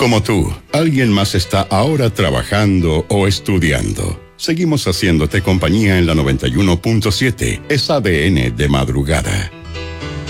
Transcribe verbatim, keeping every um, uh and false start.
como tú, alguien más está ahora trabajando o estudiando. Seguimos haciéndote compañía en la noventa y uno punto siete, es A D N de madrugada.